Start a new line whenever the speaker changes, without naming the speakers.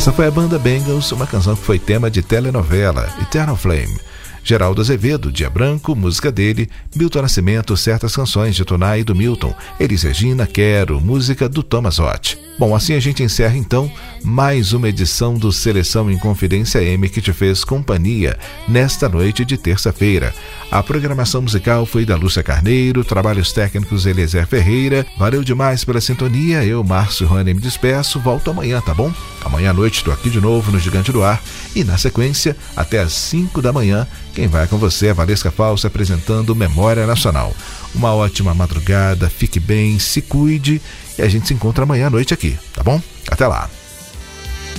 Essa foi a banda Bangles, uma canção que foi tema de telenovela, Eternal Flame. Geraldo Azevedo, Dia Branco, música dele. Milton Nascimento, Certas Canções, de Tonai e do Milton. Elis Regina, Quero, música do Thomas Ott. Bom, assim a gente encerra então mais uma edição do Seleção em Confidência M, que te fez companhia nesta noite de terça-feira. A programação musical foi da Lúcia Carneiro, trabalhos técnicos Eliezer Ferreira. Valeu demais pela sintonia. Eu, Márcio Rani, me despeço. Volto amanhã, tá bom? Amanhã à noite estou aqui de novo no Gigante do Ar. E na sequência, até às 5 da manhã, quem vai com você é Valesca Falso apresentando Memória Nacional. Uma ótima madrugada, fique bem, se cuide e a gente se encontra amanhã à noite aqui, tá bom? Até lá!